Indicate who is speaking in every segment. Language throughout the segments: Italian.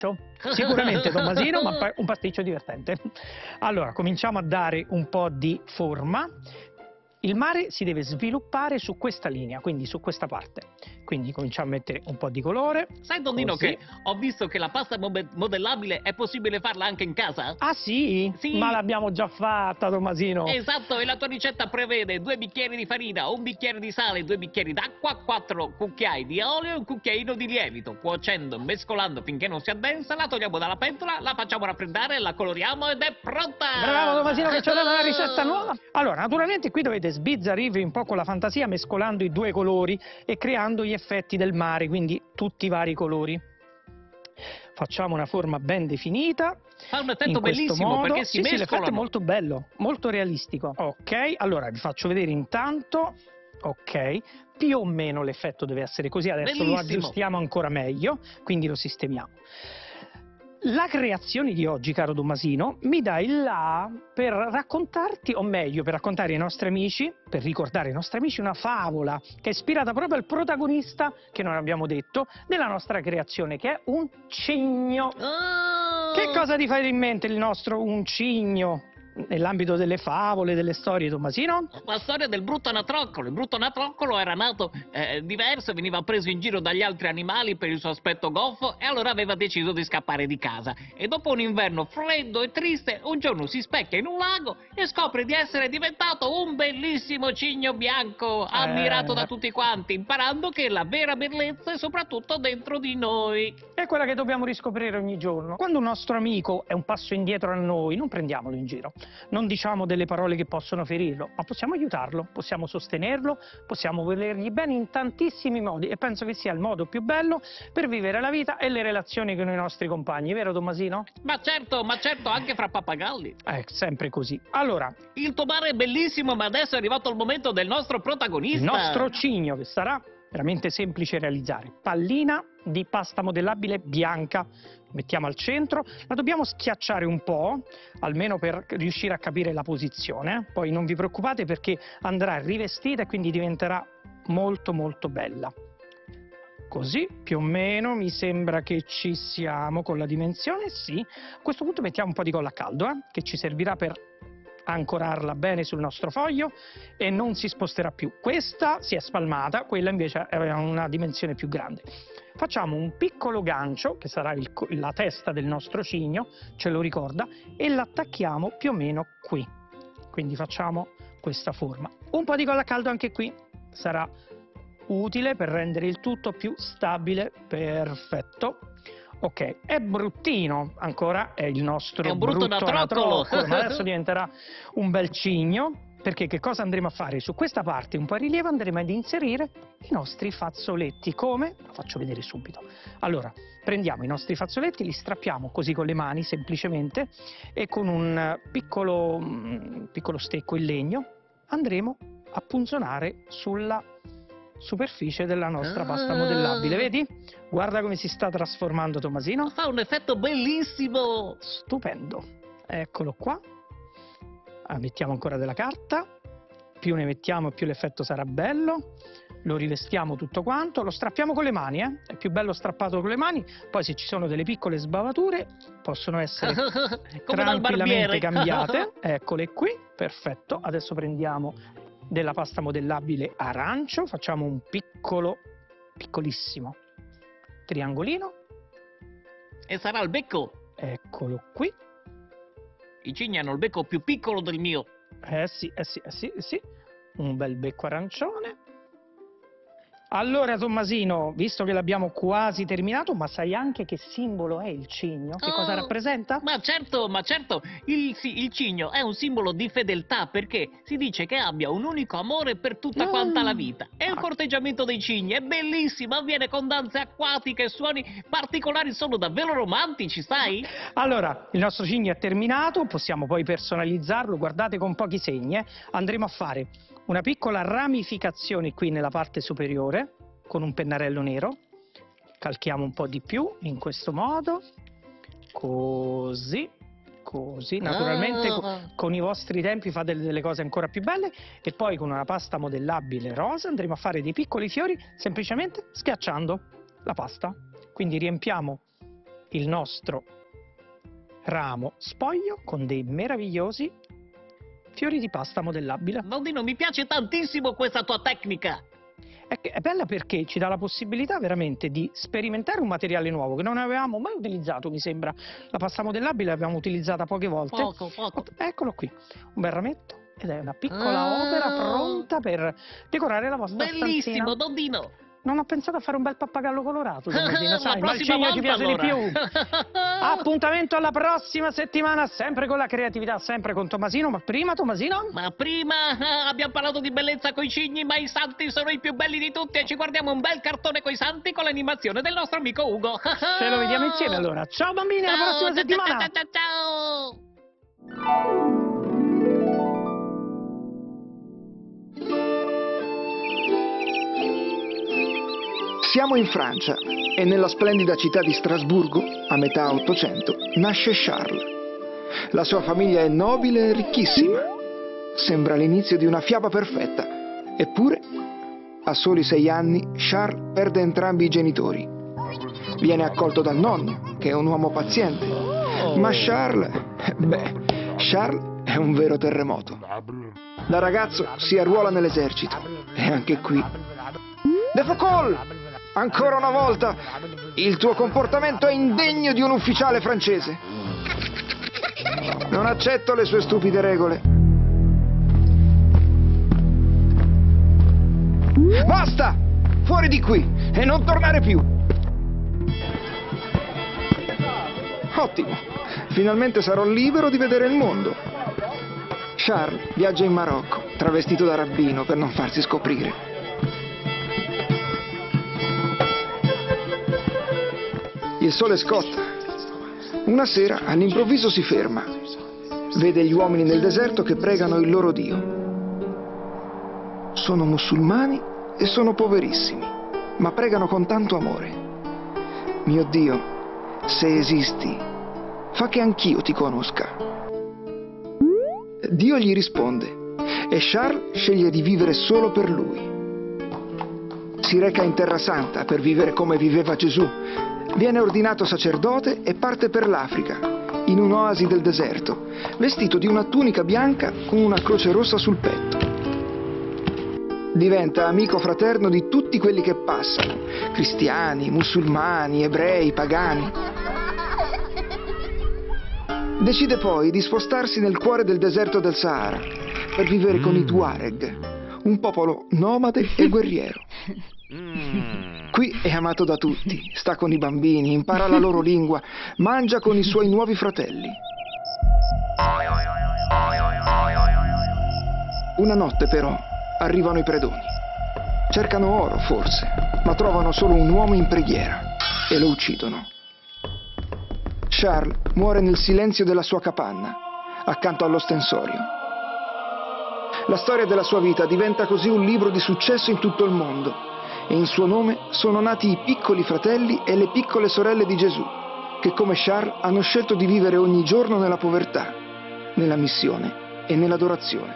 Speaker 1: Sicuramente Tommasino, ma un pasticcio divertente. Allora, cominciamo a dare un po' di forma. Il mare si deve sviluppare su questa linea, quindi su questa parte. Quindi cominciamo a mettere un po' di colore.
Speaker 2: Sai, Donnino,
Speaker 1: così.
Speaker 2: che ho visto che la pasta modellabile è possibile farla anche in casa?
Speaker 1: Ah sì?
Speaker 2: Sì.
Speaker 1: Ma l'abbiamo già fatta, Tommasino.
Speaker 2: Esatto, e la tua ricetta prevede 2 bicchieri di farina, 1 bicchiere di sale, 2 bicchieri d'acqua, 4 cucchiai di olio e un cucchiaino di lievito. Cuocendo, mescolando finché non si addensa, la togliamo dalla pentola, la facciamo raffreddare, la coloriamo ed è pronta!
Speaker 1: Bravo Tommasino che ci ha dato una ricetta nuova. Allora, naturalmente qui dovete sbizzarrirvi un po' con la fantasia mescolando i due colori e creando gli effetti del mare, quindi tutti i vari colori. Facciamo una forma ben definita.
Speaker 2: Fa un effetto bellissimo perché si mescolano.
Speaker 1: Sì, l'effetto è molto bello, molto realistico. Ok, allora vi faccio vedere intanto. Ok, più o meno l'effetto deve essere così, adesso
Speaker 2: Bellissimo.
Speaker 1: lo aggiustiamo ancora meglio, quindi lo sistemiamo. La creazione di oggi, caro Tommasino, mi dà il là per raccontarti, o meglio, per raccontare ai nostri amici, per ricordare ai nostri amici una favola che è ispirata proprio al protagonista, che non abbiamo detto, della nostra creazione, che è un cigno.
Speaker 2: Oh!
Speaker 1: Che cosa ti fa in mente il nostro un cigno? Nell'ambito delle favole, delle storie, Tommasino?
Speaker 2: La storia del brutto anatroccolo. Il brutto anatroccolo era nato diverso, veniva preso in giro dagli altri animali per il suo aspetto goffo e allora aveva deciso di scappare di casa. E dopo un inverno freddo e triste, un giorno si specchia in un lago e scopre di essere diventato un bellissimo cigno bianco, ammirato da tutti quanti, imparando che la vera bellezza è soprattutto dentro di noi.
Speaker 1: È quella che dobbiamo riscoprire ogni giorno. Quando un nostro amico è un passo indietro a noi, non prendiamolo in giro. Non diciamo delle parole che possono ferirlo, ma possiamo aiutarlo, possiamo sostenerlo, possiamo volergli bene in tantissimi modi e penso che sia il modo più bello per vivere la vita e le relazioni con i nostri compagni, vero Tommasino?
Speaker 2: Ma certo, anche fra pappagalli.
Speaker 1: Sempre così. Allora,
Speaker 2: Il tuo mare è bellissimo, ma adesso è arrivato il momento del nostro protagonista.
Speaker 1: il nostro cigno, che sarà veramente semplice realizzare. Pallina di pasta modellabile bianca, mettiamo al centro, la dobbiamo schiacciare un po', almeno per riuscire a capire la posizione, poi non vi preoccupate perché andrà rivestita e quindi diventerà molto molto bella. Così, più o meno, mi sembra che ci siamo con la dimensione, sì. A questo punto mettiamo un po' di colla a caldo, che ci servirà per ancorarla bene sul nostro foglio e non si sposterà più. Questa si è spalmata, quella invece aveva una dimensione più grande. Facciamo un piccolo gancio, che sarà la testa del nostro cigno, ce lo ricorda, e l'attacchiamo più o meno qui. Quindi facciamo questa forma. Un po' di colla a caldo anche qui, sarà utile per rendere il tutto più stabile. Perfetto. Ok, è bruttino, ancora è il nostro
Speaker 2: È un brutto anatroccolo.
Speaker 1: ma adesso diventerà un bel cigno, perché che cosa andremo a fare? Su questa parte un po' a rilievo andremo ad inserire i nostri fazzoletti. Come? Lo faccio vedere subito. Allora, prendiamo i nostri fazzoletti, li strappiamo così con le mani semplicemente e con un piccolo stecco in legno andremo a punzonare sulla superficie della nostra pasta modellabile. Vedi? Guarda come si sta trasformando, Tommasino.
Speaker 2: Fa un effetto bellissimo.
Speaker 1: Stupendo. Eccolo qua. Mettiamo ancora della carta. Più ne mettiamo più l'effetto sarà bello. Lo rivestiamo tutto quanto. Lo strappiamo con le mani, È più bello strappato con le mani. Poi se ci sono delle piccole sbavature possono essere
Speaker 2: Come dal
Speaker 1: tranquillamente
Speaker 2: barbiere.
Speaker 1: cambiate. Eccole qui. Perfetto. Adesso prendiamo della pasta modellabile arancio, facciamo un piccolissimo triangolino.
Speaker 2: E sarà il becco.
Speaker 1: Eccolo qui.
Speaker 2: I cigni hanno il becco più piccolo del mio.
Speaker 1: Sì. Un bel becco arancione. Allora Tommasino, visto che l'abbiamo quasi terminato, ma sai anche che simbolo è il cigno? Che cosa rappresenta?
Speaker 2: Ma certo, il cigno è un simbolo di fedeltà perché si dice che abbia un unico amore per tutta quanta la vita. E il corteggiamento dei cigni è bellissimo, avviene con danze acquatiche, suoni particolari, sono davvero romantici, sai?
Speaker 1: Allora, il nostro cigno è terminato, possiamo poi personalizzarlo, guardate con pochi segni, Andremo a fare una piccola ramificazione qui nella parte superiore con un pennarello nero, calchiamo un po' di più in questo modo, così, naturalmente con i vostri tempi fate delle cose ancora più belle e poi con una pasta modellabile rosa andremo a fare dei piccoli fiori semplicemente schiacciando la pasta, quindi riempiamo il nostro ramo spoglio con dei meravigliosi fiori di pasta modellabile.
Speaker 2: Nonnino, mi piace tantissimo questa tua tecnica.
Speaker 1: È bella perché ci dà la possibilità veramente di sperimentare un materiale nuovo che non avevamo mai utilizzato, mi sembra. La pasta modellabile l'abbiamo utilizzata poche volte.
Speaker 2: Poco.
Speaker 1: Eccolo qui, un bel rametto ed è una piccola opera pronta per decorare la vostra
Speaker 2: Bellissimo,
Speaker 1: stanzina.
Speaker 2: Nonnino.
Speaker 1: Non ho pensato a fare un bel pappagallo colorato, Tommasino, sai, ma il
Speaker 2: prossima
Speaker 1: cigno ci
Speaker 2: volta,
Speaker 1: piace
Speaker 2: allora.
Speaker 1: di più. Appuntamento alla prossima settimana, sempre con la creatività, sempre con Tommasino, ma prima, Tommasino?
Speaker 2: Ma prima abbiamo parlato di bellezza coi cigni, ma i santi sono i più belli di tutti e ci guardiamo un bel cartone coi santi con l'animazione del nostro amico Ugo.
Speaker 1: Ce lo vediamo insieme allora. Ciao bambini, alla prossima settimana!
Speaker 2: Ciao!
Speaker 3: Siamo in Francia e nella splendida città di Strasburgo, a metà Ottocento, nasce Charles. La sua famiglia è nobile e ricchissima. Sembra l'inizio di una fiaba perfetta. Eppure, a soli 6 anni, Charles perde entrambi i genitori. Viene accolto dal nonno, che è un uomo paziente. Ma Charles è un vero terremoto. Da ragazzo si arruola nell'esercito e anche qui... De Foucault! Ancora una volta, il tuo comportamento è indegno di un ufficiale francese. Non accetto le sue stupide regole. Basta! Fuori di qui e non tornare più! Ottimo! Finalmente sarò libero di vedere il mondo. Charles viaggia in Marocco, travestito da rabbino per non farsi scoprire. Il sole scotta. Una sera, all'improvviso si ferma. Vede gli uomini nel deserto che pregano il loro Dio. Sono musulmani e sono poverissimi, ma pregano con tanto amore. Mio Dio, se esisti, fa che anch'io ti conosca. Dio gli risponde e Charles sceglie di vivere solo per lui. Si reca in Terra Santa per vivere come viveva Gesù. Viene ordinato sacerdote e parte per l'Africa, in un'oasi del deserto, vestito di una tunica bianca con una croce rossa sul petto. Diventa amico fraterno di tutti quelli che passano, cristiani, musulmani, ebrei, pagani. Decide poi di spostarsi nel cuore del deserto del Sahara, per vivere con i Tuareg, un popolo nomade e guerriero. Qui è amato da tutti, sta con i bambini, impara la loro lingua, mangia con i suoi nuovi fratelli. Una notte però arrivano i predoni. Cercano oro forse, ma trovano solo un uomo in preghiera e lo uccidono. Charles muore nel silenzio della sua capanna, accanto all'ostensorio. La storia della sua vita diventa così un libro di successo in tutto il mondo. E in suo nome sono nati i piccoli fratelli e le piccole sorelle di Gesù, che come Charles hanno scelto di vivere ogni giorno nella povertà, nella missione e nell'adorazione.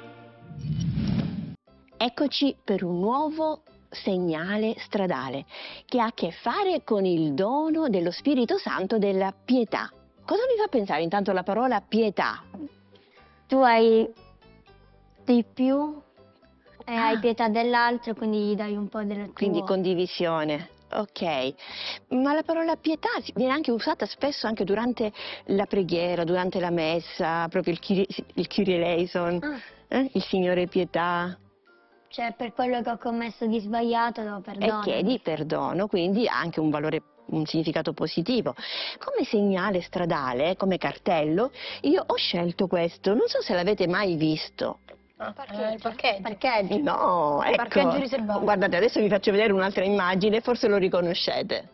Speaker 4: Eccoci per un nuovo segnale stradale che ha a che fare con il dono dello Spirito Santo della pietà. Cosa mi fa pensare intanto la parola pietà?
Speaker 5: Tu hai di più e hai pietà dell'altro, quindi gli dai un po' del tuo.
Speaker 4: Quindi condivisione. Ok, ma la parola pietà viene anche usata spesso anche durante la preghiera, durante la messa, proprio il Kyrie eleison, il Signore pietà.
Speaker 5: Cioè, per quello che ho commesso di sbagliato devo
Speaker 4: E
Speaker 5: perdonare.
Speaker 4: chiedi perdono, quindi ha anche un valore, un significato positivo. Come segnale stradale, come cartello, io ho scelto questo, non so se l'avete mai visto.
Speaker 5: Parcheggio.
Speaker 4: No, ecco.
Speaker 5: Parcheggio riservato.
Speaker 4: Guardate, adesso vi faccio vedere un'altra immagine, forse lo riconoscete.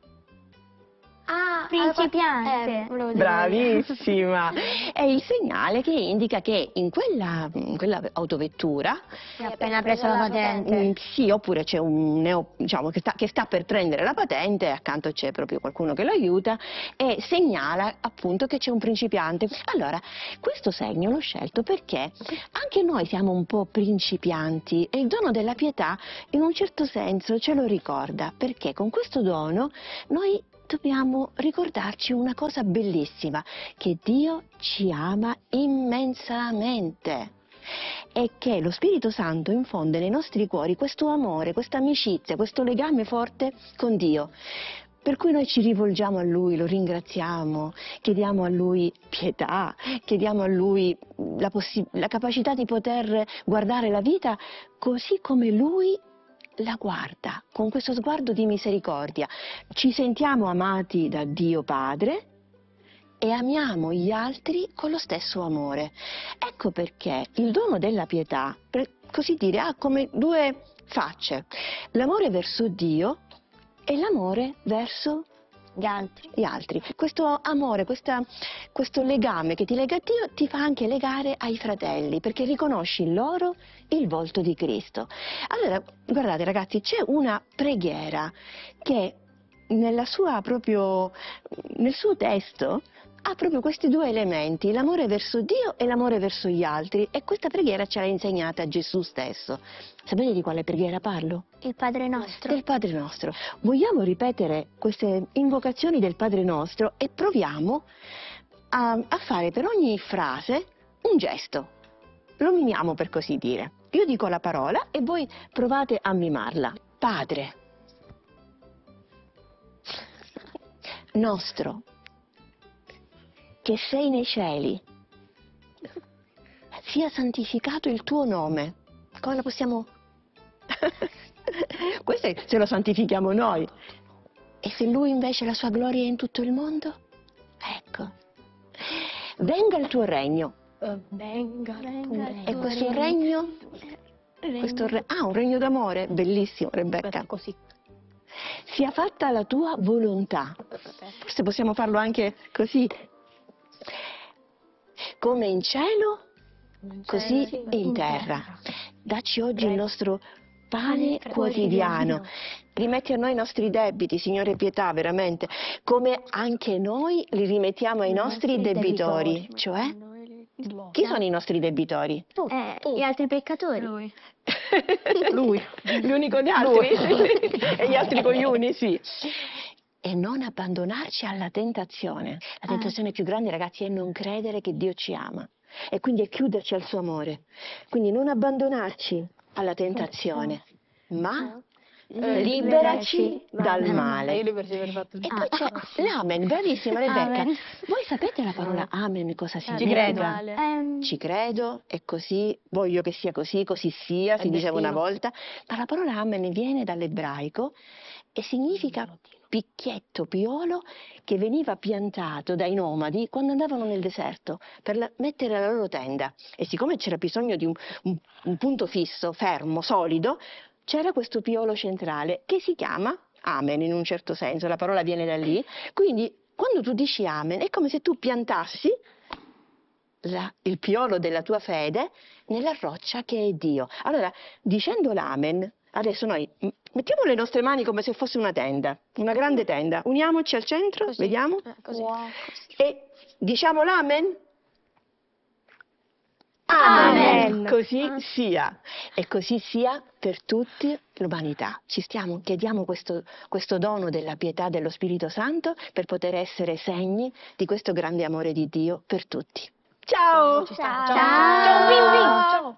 Speaker 5: Ah, principiante.
Speaker 4: Bravissima! È il segnale che indica che in quella autovettura
Speaker 5: Hai appena preso la patente.
Speaker 4: sì, oppure c'è un diciamo, che sta per prendere la patente, accanto c'è proprio qualcuno che lo aiuta e segnala appunto che c'è un principiante. Allora, questo segno l'ho scelto perché anche noi siamo un po' principianti e il dono della pietà in un certo senso ce lo ricorda, perché con questo dono noi dobbiamo ricordarci una cosa bellissima, che Dio ci ama immensamente e che lo Spirito Santo infonde nei nostri cuori questo amore, questa amicizia, questo legame forte con Dio. Per cui noi ci rivolgiamo a Lui, lo ringraziamo, chiediamo a Lui pietà, chiediamo a Lui la capacità di poter guardare la vita così come Lui la guarda, con questo sguardo di misericordia. Ci sentiamo amati da Dio Padre e amiamo gli altri con lo stesso amore. Ecco perché il dono della pietà, per così dire, ha come due facce: l'amore verso Dio e l'amore verso gli altri. Questo amore, questo legame che ti lega a Dio ti fa anche legare ai fratelli, perché riconosci in loro il volto di Cristo. Allora, guardate ragazzi, c'è una preghiera che nel suo testo ha proprio questi due elementi, l'amore verso Dio e l'amore verso gli altri, e questa preghiera ce l'ha insegnata Gesù stesso. Sapete di quale preghiera parlo?
Speaker 5: Il Padre Nostro.
Speaker 4: Del Padre Nostro. Vogliamo ripetere queste invocazioni del Padre Nostro e proviamo a fare per ogni frase un gesto. Lo mimiamo, per così dire. Io dico la parola e voi provate a mimarla. Padre nostro, che sei nei cieli, sia santificato il tuo nome. Come lo possiamo? Questo è se lo santifichiamo noi. E se Lui invece la sua gloria è in tutto il mondo? Ecco. Venga il tuo regno.
Speaker 5: Venga il tuo
Speaker 4: E questo regno? Un regno d'amore? Bellissimo, Rebecca.
Speaker 5: Così.
Speaker 4: Sia fatta la tua volontà. Forse possiamo farlo anche così. Come in cielo, così in terra. Dacci oggi il nostro pane quotidiano. Rimetti a noi i nostri debiti, Signore, pietà, veramente, come anche noi li rimettiamo ai nostri debitori. Cioè? Chi sono i nostri debitori?
Speaker 5: Gli altri peccatori.
Speaker 4: Lui, gli uni con gli altri e gli altri con gli uni, sì. E non abbandonarci alla tentazione. La tentazione più grande, ragazzi, è non credere che Dio ci ama e quindi è chiuderci al suo amore. Quindi non abbandonarci alla tentazione, ma liberaci dal male. E poi c'è l'amen, bravissima Rebecca.
Speaker 5: Amen.
Speaker 4: Voi sapete la parola amen cosa significa? Ci credo, è così, voglio che sia così, così sia, si diceva una volta. Ma la parola amen viene dall'ebraico e significa picchietto, piolo, che veniva piantato dai nomadi quando andavano nel deserto per mettere la loro tenda. E siccome c'era bisogno di un punto fisso, fermo, solido, c'era questo piolo centrale che si chiama amen in un certo senso, la parola viene da lì. Quindi quando tu dici amen è come se tu piantassi il piolo della tua fede nella roccia che è Dio. Allora, dicendo l'amen, adesso noi mettiamo le nostre mani come se fosse una tenda, una grande tenda, uniamoci al centro, così. Vediamo?
Speaker 5: Così.
Speaker 4: Wow. E diciamo l'amen?
Speaker 5: Amen.
Speaker 4: Così sia, e così sia per tutti l'umanità. Chiediamo questo dono della pietà dello Spirito Santo per poter essere segni di questo grande amore di Dio per tutti. Ciao!
Speaker 5: Ciao.
Speaker 4: Ciao! Bim bim. Ciao!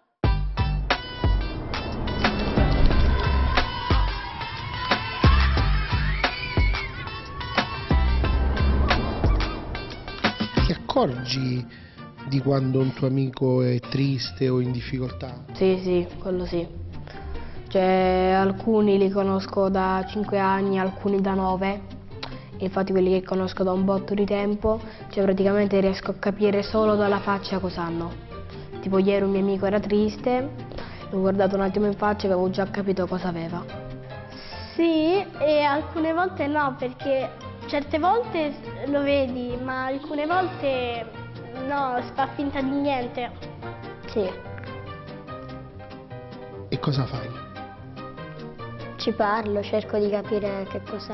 Speaker 6: Ti accorgi di quando un tuo amico è triste o in difficoltà?
Speaker 7: Sì, quello sì. Cioè, alcuni li conosco da 5 anni, alcuni da 9. Infatti quelli che conosco da un botto di tempo, cioè praticamente riesco a capire solo dalla faccia cosa hanno. Tipo ieri un mio amico era triste, l'ho guardato un attimo in faccia e avevo già capito cosa aveva.
Speaker 8: Sì, e alcune volte no, perché certe volte lo vedi, ma alcune volte no, si fa finta di niente.
Speaker 5: Sì,
Speaker 6: E cosa fai?
Speaker 5: ci parlo, cerco di capire che cos'ha.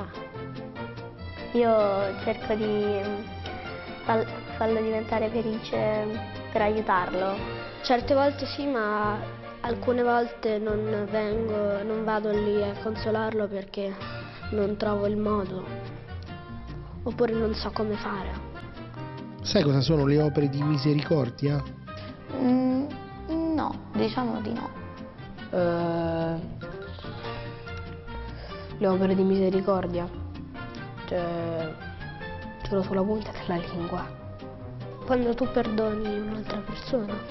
Speaker 8: Io cerco di farlo diventare felice per aiutarlo.
Speaker 9: Certe volte sì, ma alcune volte non vado lì a consolarlo perché non trovo il modo. oppure non so come fare.
Speaker 6: Sai cosa sono le opere di misericordia?
Speaker 5: No, diciamo di no.
Speaker 7: Le opere di misericordia, cioè, ce l'ho sulla punta della lingua.
Speaker 9: Quando tu perdoni un'altra persona.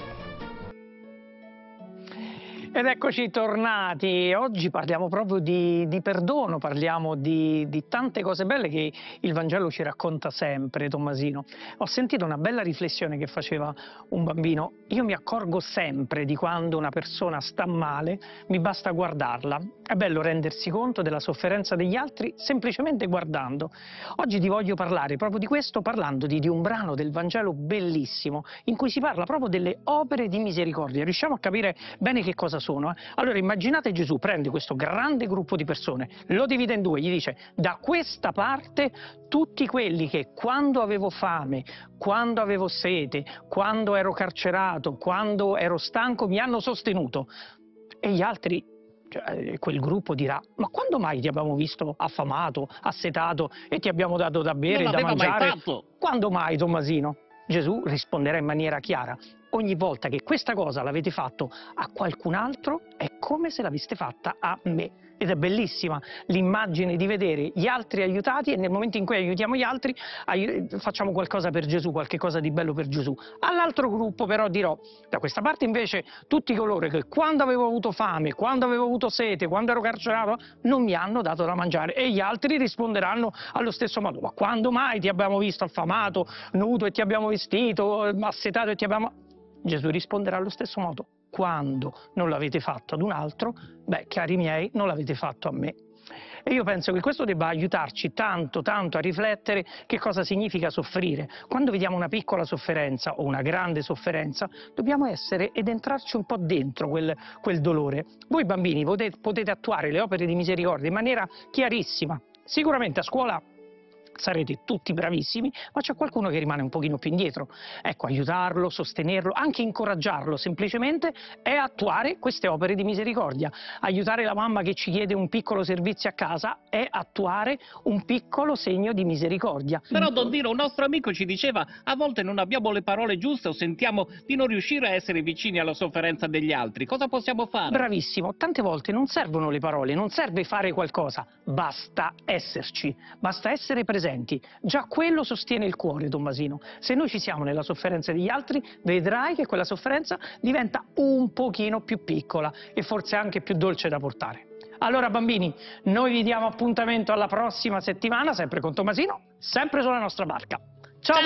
Speaker 1: Ed eccoci tornati. Oggi parliamo proprio di perdono, parliamo di tante cose belle che il Vangelo ci racconta sempre, Tommasino. Ho sentito una bella riflessione che faceva un bambino. Io mi accorgo sempre di quando una persona sta male, mi basta guardarla. È bello rendersi conto della sofferenza degli altri semplicemente guardando. Oggi ti voglio parlare proprio di questo, parlando di un brano del Vangelo bellissimo, in cui si parla proprio delle opere di misericordia. Riusciamo a capire bene che cosa sono. Allora immaginate Gesù prende questo grande gruppo di persone, lo divide in due, gli dice: da questa parte tutti quelli che quando avevo fame, quando avevo sete, quando ero carcerato, quando ero stanco mi hanno sostenuto. E gli altri, cioè, quel gruppo dirà: ma quando mai ti abbiamo visto affamato, assetato e ti abbiamo dato da bere e da mangiare?
Speaker 2: Mai fatto.
Speaker 1: Quando mai, Tommasino? Gesù risponderà in maniera chiara: ogni volta che questa cosa l'avete fatto a qualcun altro è come se l'aveste fatta a me. Ed è bellissima l'immagine di vedere gli altri aiutati, e nel momento in cui aiutiamo gli altri facciamo qualcosa per Gesù, qualche cosa di bello per Gesù. All'altro gruppo però dirò: da questa parte invece tutti coloro che quando avevo avuto fame, quando avevo avuto sete, quando ero carcerato non mi hanno dato da mangiare. E gli altri risponderanno allo stesso modo: ma quando mai ti abbiamo visto affamato, nudo e ti abbiamo vestito, assetato e ti abbiamo... Gesù risponderà allo stesso modo: quando non l'avete fatto ad un altro, beh, cari miei, non l'avete fatto a me. E io penso che questo debba aiutarci tanto a riflettere che cosa significa soffrire. Quando vediamo una piccola sofferenza o una grande sofferenza, dobbiamo essere ed entrarci un po' dentro quel dolore. Voi bambini potete attuare le opere di misericordia in maniera chiarissima. Sicuramente a scuola sarete tutti bravissimi, ma c'è qualcuno che rimane un pochino più indietro. Ecco, aiutarlo, sostenerlo, anche incoraggiarlo semplicemente è attuare queste opere di misericordia. Aiutare la mamma che ci chiede un piccolo servizio a casa è attuare un piccolo segno di misericordia.
Speaker 2: Però, Don Dino, un nostro amico ci diceva: a volte non abbiamo le parole giuste o sentiamo di non riuscire a essere vicini alla sofferenza degli altri. Cosa possiamo fare?
Speaker 1: Bravissimo, tante volte non servono le parole, non serve fare qualcosa, basta esserci, basta essere presenti. Già quello sostiene il cuore, Tommasino. Se noi ci siamo nella sofferenza degli altri, vedrai che quella sofferenza diventa un pochino più piccola e forse anche più dolce da portare. Allora bambini, noi vi diamo appuntamento alla prossima settimana, sempre con Tommasino, sempre sulla nostra barca. Ciao,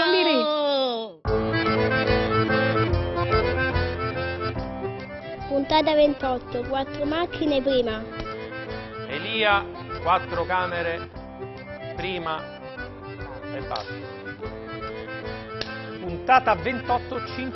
Speaker 1: bambini!
Speaker 8: Puntata 28, 4 macchine prima.
Speaker 10: Elia, 4 camere prima e basta.
Speaker 1: Puntata 28, 5